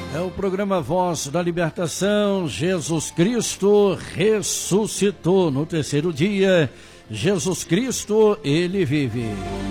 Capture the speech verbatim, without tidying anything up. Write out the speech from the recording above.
É o programa Voz da Libertação. Jesus Cristo ressuscitou no terceiro dia. Jesus Cristo, ele vive.